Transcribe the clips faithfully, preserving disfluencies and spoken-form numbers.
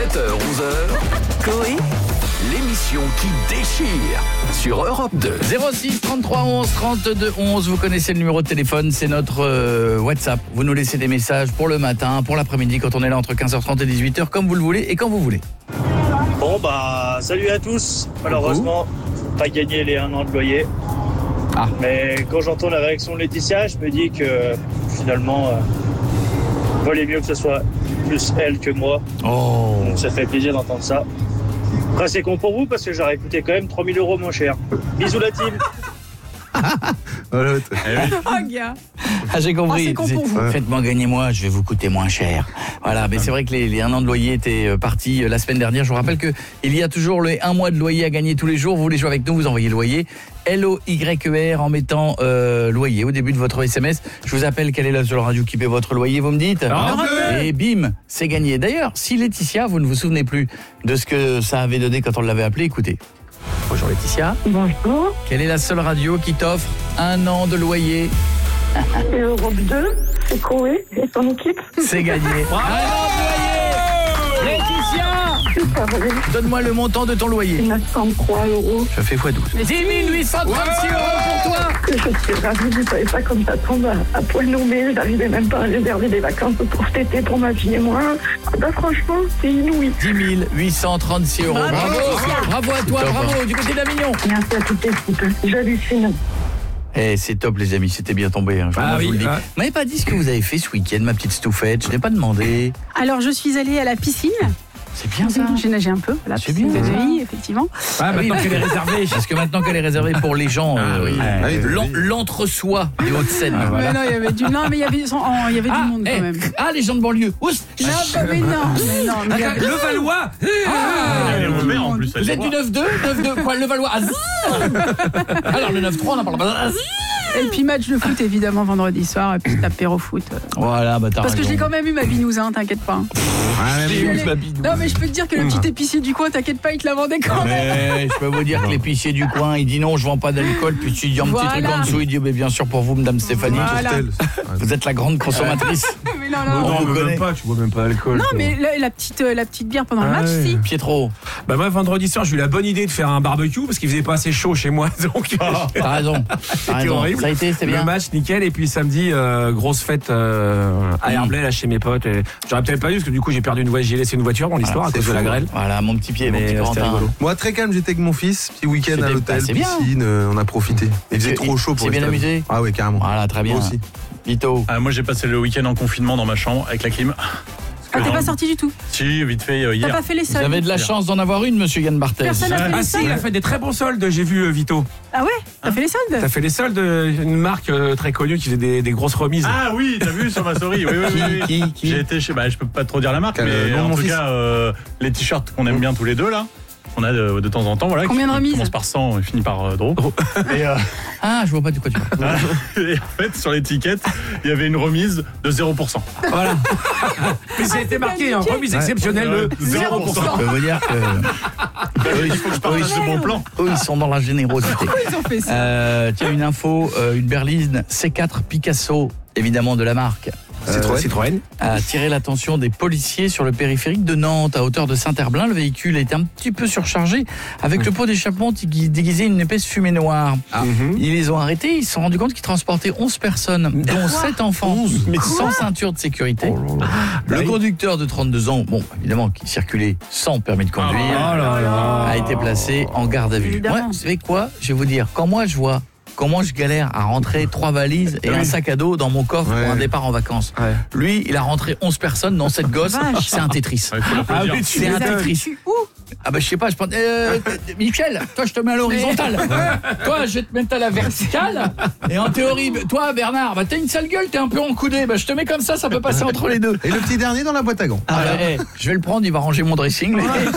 sept heures, onze heures, Coé, l'émission qui déchire sur Europe deux. zéro six trente-trois onze trente-deux onze, vous connaissez le numéro de téléphone, c'est notre euh, WhatsApp. Vous nous laissez des messages pour le matin, pour l'après-midi, quand on est là entre quinze heures trente et dix-huit heures, comme vous le voulez et quand vous voulez. Bon bah, salut à tous. Malheureusement, pas gagné les un an de loyer. Ah. Mais quand j'entends la réaction de Laetitia, je me dis que finalement, euh, valait mieux que ce soit plus elle que moi. Oh. Donc ça fait plaisir d'entendre ça. Après c'est con pour vous parce que j'aurais coûté quand même trois mille euros moins cher. Bisous la team. Voilà, Oh gars. Ah, j'ai compris. Oh, c'est con pour vous. Faites-moi gagner moi, je vais vous coûter moins cher. Voilà, mais c'est vrai que les, les un an de loyer étaient euh, partis euh, la semaine dernière. Je vous rappelle que il y a toujours les un mois de loyer à gagner tous les jours. Vous voulez jouer avec nous, vous envoyez loyer L O Y E R en mettant euh, loyer au début de votre S M S. Je vous appelle quelle est la seule radio qui paie votre loyer, vous me dites. Et bim, c'est gagné. D'ailleurs, si Laetitia, vous ne vous souvenez plus de ce que ça avait donné quand on l'avait appelée, écoutez. Bonjour Laetitia. Bonjour, Quelle est la seule radio qui t'offre un an de loyer? c'est Europe deux, c'est Coé et son équipe. C'est gagné. Un an de loyer. Laetitia, C'est pas vrai, donne-moi le montant de ton loyer. neuf cent trois euros. Je fais fois douze. dix mille huit cent trente-six euros pour toi. Que je suis ravie, vous savez pas comme ça tombe à, à poil nommé. Je n'arrivais même pas à réserver des vacances pour cet été pour ma fille et moi. Ah bah franchement, c'est inouï. dix mille huit cent trente-six euros. Bravo. Bravo. Bravo à toi, bravo, du côté d'Avignon. Merci à toute l'équipe. J'hallucine. Eh, c'est top les amis, c'était bien tombé. Hein, Ah je oui, vous le dis. ah. Vous m'avez pas dit ce que vous avez fait ce week-end, ma petite Stouffette. Je n'ai pas demandé. Alors je suis allée à la piscine. C'est bien ça. J'ai nagé un peu. Voilà, C'est piscine bien, de ça. vie, effectivement. Ah, maintenant oui, qu'elle est réservée. Parce que maintenant qu'elle est réservée pour les gens, euh, oui. euh, Ah oui, l'en- oui. l'entre-soi des Hauts-de-Seine. Ah, voilà. Mais non, il y avait du, non, mais il y avait, oh, il y avait Ah, du monde eh, quand même. ah, les gens de banlieue. Oups, Non, bah, mais non, mais non. mais il y avait- Le Valois. Ah, du Robert, en monde. plus, elle vous est êtes du droite. neuf deux, neuf deux, quoi, le Valois. Ah, zzz. Alors le neuf trois, on en parle pas. Ah, zzz. Et puis match de foot évidemment vendredi soir et puis apéro foot. Voilà, bah t'as Parce que raison. j'ai quand même eu ma binouse, hein, t'inquiète pas. Ah, mais J'ai oui. eu ma bidouille. Non mais je peux te dire que le petit épicier du coin, t'inquiète pas, il te la vendait quand même. Mais je peux vous dire que l'épicier du coin, il dit non, je vends pas d'alcool, puis tu dis un petit Voilà. truc en dessous, il dit mais bien sûr pour vous, madame Stéphanie. Voilà. Vous êtes la grande consommatrice. Mais non, On non. vous Non, connaît. même pas, tu bois même pas d'alcool. Non toi. mais la, la petite euh, la petite bière pendant le Ah match, ouais. si. Pietro, Bah moi vendredi soir j'ai eu la bonne idée de faire un barbecue parce qu'il faisait pas assez chaud chez moi donc t'as raison. T'as raison. horrible. Ça a été, c'était le bien. match nickel et puis samedi euh, grosse fête euh, à Mm. Herblay là chez mes potes et j'aurais peut-être pas eu parce que du coup j'ai perdu une voiture, j'ai laissé une voiture dans l'histoire à c'est cause de la fou. grêle. Voilà, mon petit pied, mon Mais petit euh, c'était Corentin. rigolo. Moi, très calme, j'étais avec mon fils, petit week-end C'était- à l'hôtel, bah, c'est bien. piscine, euh, on a profité. Il faisait Et- trop chaud pour c'est bien rester à- amusé. Ah ouais, carrément. Voilà, très bien. Moi aussi. Vito. Ah, moi j'ai passé le week-end en confinement dans ma chambre avec la clim. Ah, t'es pas sorti du tout. Si, vite fait euh, T'as hier. pas fait les Vous soldes. avez de la chance d'en avoir une, monsieur Yann Barthès. Personne n'a fait Ah les si, soldes. il a fait des très bons soldes, j'ai vu euh, Vito. Ah ouais, t'as fait les soldes. T'as fait les soldes, euh, une marque euh, très connue qui faisait des, des grosses remises. Ah oui, t'as vu sur ma story. Oui, oui, oui, oui. Qui, qui, qui J'ai été chez, bah, je peux pas trop dire la marque, Euh, mais non, en mon tout fils. cas, euh, les t-shirts qu'on aime bien tous les deux là. On a de, de temps en temps, voilà. Combien qui de remises commence par cent et finit par euh, draw. Et, euh, Ah, je vois pas de quoi tu parles. et en fait, sur l'étiquette, il y avait une remise de zéro pour cent. Voilà. Mais ça a été marqué en indiqué. remise exceptionnelle de zéro pour cent. Je peux vous dire que Il faut que je partage ce bon plan. eux, ils sont dans la générosité. Pourquoi ils ont fait ça? Euh, tiens, une info, euh, une berline C quatre Picasso, évidemment de la marque, Citroën. Citroën. a attiré l'attention des policiers sur le périphérique de Nantes, à hauteur de Saint-Herblain. Le véhicule était un petit peu surchargé, avec le pot d'échappement qui déguisait une épaisse fumée noire. Mhm. Ils les ont arrêtés, ils se sont rendus compte qu'ils transportaient onze personnes, dont sept enfants, mais sans ceinture de sécurité. Le oui. conducteur de trente-deux ans, bon, évidemment, qui circulait sans permis de conduire, Oh là là. a été placé en garde à vue. Évidemment. Ouais, vous savez quoi? Je vais vous dire, quand moi je vois comment je galère à rentrer trois valises et un sac à dos dans mon coffre Ouais. pour un départ en vacances. Ouais. Lui, il a rentré onze personnes dans cette gosse, Vache. c'est un Tetris. Ouais, il faut Ah l'applaudir. oui, C'est un Les as Tetris. foutus où? Ah bah je sais pas, je prends... Euh, Michel, toi je te mets à l'horizontale. Toi je vais te mettre à la verticale. Et en théorie, toi Bernard, bah t'as une sale gueule, t'es un peu encoudé. Bah je te mets comme ça, ça peut passer entre les deux. Et le petit dernier dans la boîte à gants. Ah, eh, je vais le prendre, il va ranger mon dressing.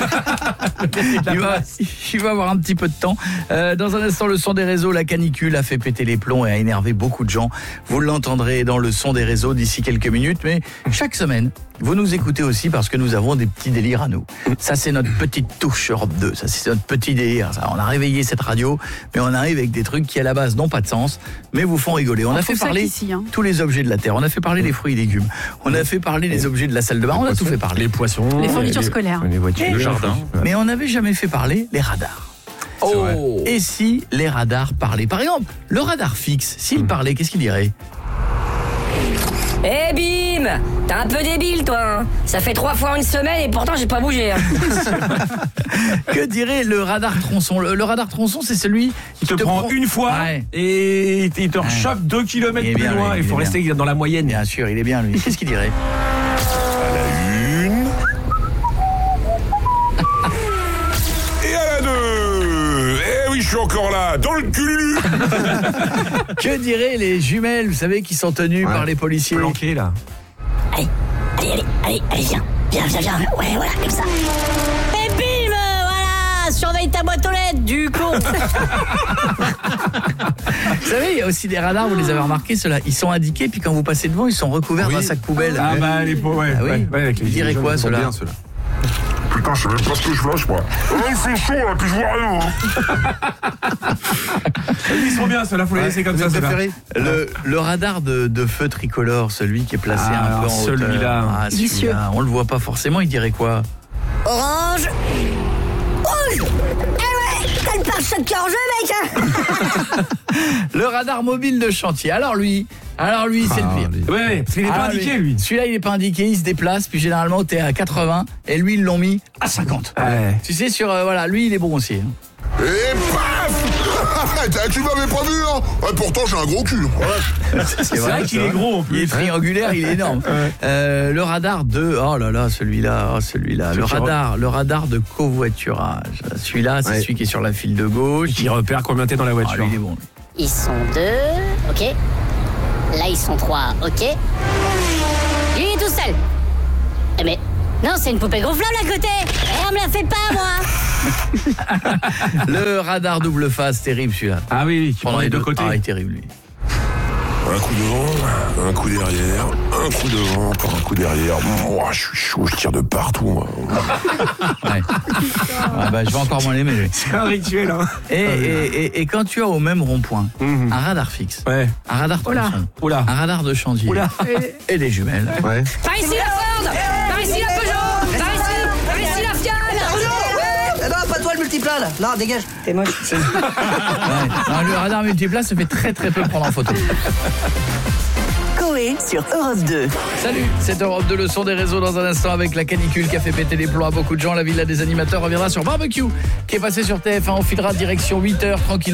il, va, il va avoir un petit peu de temps. Euh, dans un instant, le son des réseaux, la canicule a fait péter les plombs et a énervé beaucoup de gens. Vous l'entendrez dans le son des réseaux d'ici quelques minutes. Mais chaque semaine, vous nous écoutez aussi parce que nous avons des petits délires à nous. Ça, c'est notre petite touche Europe deux. Ça, c'est notre petit délire. Ça, on a réveillé cette radio, mais on arrive avec des trucs qui, à la base, n'ont pas de sens, mais vous font rigoler. On, on a fait parler ici, hein. tous les objets de la Terre. On a fait parler les fruits et légumes. On a fait parler les objets de la salle de bain. On a tout fait parler. Les poissons. Les fournitures les, scolaires. Les voitures. Le jardin. Mais on n'avait jamais fait parler les radars. Oh. Et si les radars parlaient? Par exemple, le radar fixe, s'il mmh. parlait, qu'est-ce qu'il dirait? Eh bim! T'es un peu débile, toi, hein. Ça fait trois fois une semaine et pourtant j'ai pas bougé, hein. Que dirait le radar tronçon? Le, le radar tronçon, c'est celui qui te, te prend, prend une fois ouais. et il te rechoppe ouais. deux kilomètres plus bien, loin. Il, il faut rester bien. Dans la moyenne. Bien sûr, il est bien, lui. Qu'est-ce qu'il dirait? À la une. Et à la deux. Eh oui, je suis encore là, dans le cul. Que diraient les jumelles, vous savez, qui sont tenues ouais. par les policiers? Planquées, là. Allez, allez, allez, allez, allez, viens. Viens, viens, viens. Ouais, voilà, comme ça. Et bim, voilà. Surveille ta boîte aux lettres, du con. Vous savez, il y a aussi des radars, vous les avez remarqués, ceux-là. Ils sont indiqués, puis quand vous passez devant, ils sont recouverts oui. d'un sac poubelle. Ah bah, les pauvres, ouais. Ah oui. ouais, ouais avec les ils diraient quoi, ceux-là? Bien, ceux-là. Putain, je sais même pas ce que je flash, moi. Oh, il fait chaud, là, puis je vois rien. Ils sont bien, ceux-là, faut les laisser ouais, comme ça, c'est préféré. Le, le radar de, de feu tricolore, celui qui est placé ah, un peu en celui-là. Ah, celui-là. On le voit pas forcément, il dirait quoi? Orange. Rouge. Eh ouais, t'as le pare-choc qui est en jeu, mec, hein. Le radar mobile de chantier. Alors lui... Alors lui, c'est ah, le pire. Ouais, ouais, parce qu'il n'est pas indiqué, lui. Celui-là, il n'est pas indiqué, il se déplace, puis généralement, t'es à quatre-vingts, et lui, ils l'ont mis à cinquante. Ouais. Tu sais, sur, euh, voilà, lui, il est bon aussi. Hein. Et paf. Tu m'avais pas vu, hein. Ouais, pourtant, j'ai un gros cul. Ouais. C'est, c'est vrai, vrai qu'il est gros, en plus. Il est triangulaire, il est énorme. Ouais. Euh, le radar de... Oh là là, celui-là, oh, celui-là. Le radar, le radar de covoiturage. Celui-là, c'est ouais. celui qui est sur la file de gauche. Qui repère combien t'es dans la voiture. Ah, lui, il est bon, lui. Ils sont deux, ok. Là, ils sont trois, ok. Lui, il est tout seul. Mais non, c'est une poupée gonflable à côté. Et on me la fait pas, moi. Le radar double face, terrible celui-là. Ah oui, oui, qui prend les deux côtés. Ah, il est terrible, lui. Un coup devant, un coup derrière, un coup devant, encore un coup derrière. Oh, je suis chaud, je tire de partout, moi. Ouais. Ah bah, je vais encore moins l'aimer, lui. C'est un rituel, hein. Et, et, et, et quand tu as au même rond-point mm-hmm. un radar fixe, ouais. un radar tronçon, Oula. un radar de chantier Oula. Et, et des jumelles. Ouais. Par ici la Ford, par ici la Peugeot, par ici, par ici la Fiat. Non, pas toi le multiplat là. Là, dégage. T'es moche. Ouais. Non, le radar multiplat se fait très très peu prendre en photo. Coé sur Europe deux. Salut, c'est Europe deux, le son des réseaux dans un instant avec la canicule qui a fait péter les plombs à beaucoup de gens. La villa des animateurs reviendra sur Barbecue qui est passé sur T F un. On filera direction huit heures tranquille.